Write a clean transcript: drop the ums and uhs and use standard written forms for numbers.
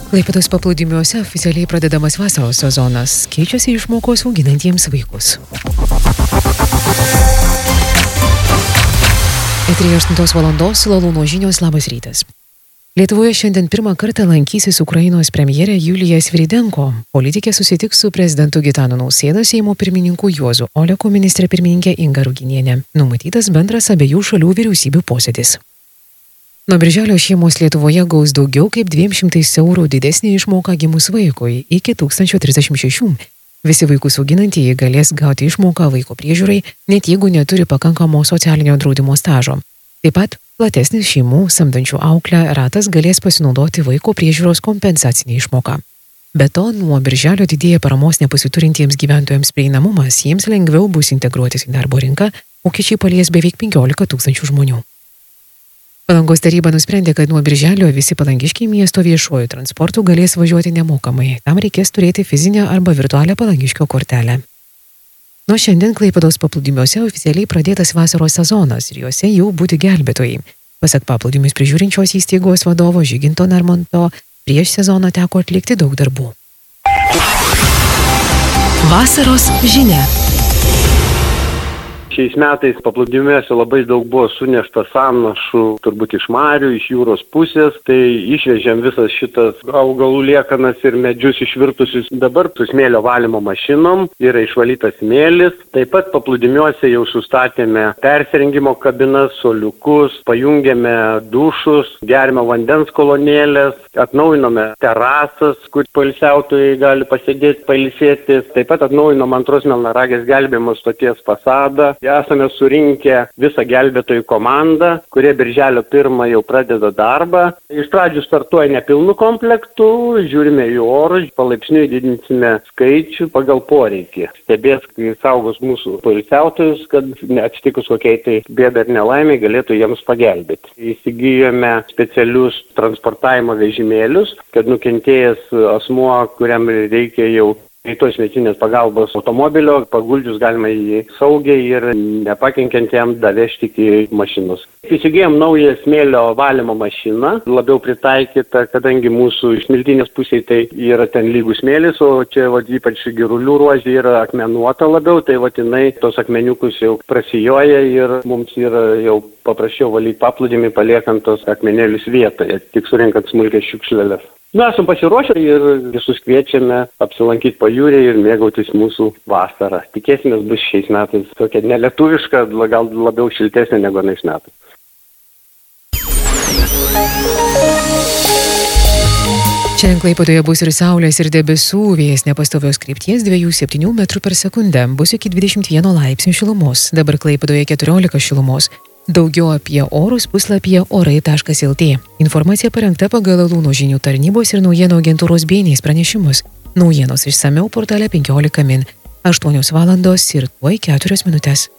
Klaipėdos paplūdimiuose oficialiai pradedamas vasaros sezonas. Keičiasi išmokos auginantiems vaikus. Eteryje 8 valandos Lalūno žinios, labas rytas. Lietuvoje šiandien pirmą kartą lankysis Ukrainos premjerė Julija Sviridenko. Politikė susitiks su prezidentu Gitanu Nausėda, Seimo pirmininku Juozu Oleku, ministrė pirmininkė Inga Ruginienė. Numatytas bendras abiejų šalių vyriausybių posėdis. Nuo birželio šeimos Lietuvoje gaus daugiau kaip 200 eurų didesnį išmoką gimus vaikui iki 1036. Visi vaikus auginantieji galės gauti išmoką vaiko priežiūrai, net jeigu neturi pakankamo socialinio draudimo stažo. Taip pat platesnis šeimų samdančių auklę ratas galės pasinaudoti vaiko priežiūros kompensacinį išmoką. Be to, nuo birželio didėja paramos nepasiturintiems gyventojams prieinamumas, jiems lengviau bus integruotis į darbo rinką, pokyčiai palies beveik 15 000 žmonių. Palangos taryba nusprendė, kad nuo birželio visi palangiškiai miesto viešuoju transportu galės važiuoti nemokamai. Tam reikės turėti fizinę arba virtualią palangiškio kortelę. Nuo šiandien Klaipėdos paplūdimiuose oficialiai pradėtas vasaros sezonas ir juose jau būti gelbėtojai. Pasak paplūdimius prižiūrinčios įstaigos vadovo Žyginto Narmonto, prieš sezoną teko atlikti daug darbų. Vasaros žinia. Šiais metais paplūdimiuose labai daug buvo sunešta sąnašų, turbūt iš marių, iš jūros pusės, tai išvežėm visas šitas augalų liekanas ir medžius išvirtusius. Dabar su smėlio valymo mašinom yra išvalytas smėlis. Taip pat paplūdimiuose jau sustatėme persirengimo kabinas, suoliukus, pajungėme dušus, geriamo vandens kolonėlės, atnaujinome terasas, kur poilsiautojai gali pasėdėti, pailsėti. Taip pat atnaujinom antros Melnragės gelbėjimo stoties fasadą. Esame surinkę visą gelbėtojų komandą, kurie birželio 1 jau pradeda darbą. Iš pradžių startuoja nepilnu komplektu, žiūrime į orus, palaipsniui didinsime skaičių pagal poreikį. Stebės, kai saugos mūsų poilsiautojus, kad atsitikus kokiai tai bėdai ar nelaimiai galėtų jiems pagelbėti. Įsigijome specialius transportavimo vežimėlius, kad nukentėjęs asmuo, kuriam reikia jau greitos medicininės pagalbos automobilio, paguldžius galima jį saugiai ir nepakenkiant jam davežti iki mašinos. Įsigijom naują smėlio valymo mašiną, labiau pritaikyta, kadangi mūsų iš smiltynės pusėje tai yra ten lygus smėlis, o čia ypač Girulių ruožė yra akmenuota labiau, tai jinai tos akmeniukus jau prasijoja ir mums yra jau paprasčiau valyti paplūdimį, paliekant tos akmenėlius vietoje, tik surinkant smulkias šiukšleles. Esam pasiruošę ir visus kviečiame apsilankyti pajūryje ir mėgautis mūsų vasarą. Tikėsimės bus šiais metais tokia nelietuviška, gal labiau šiltesnė negu anais metais. Šiandien Klaipėdoje bus ir saulės, ir debesų, vėjas nepastovios krypties 2,7 m/s, bus iki 21 laipsnių šilumos, dabar Klaipėdoje 14 šilumos. Daugiau apie orus puslapyje orai.lt. Informacija parengta pagal Lalūno žinių tarnybos ir naujienų agentūros BNS pranešimus. Naujienos išsamiau portale 15 min. 8 valandos ir tuoj 4 minutės.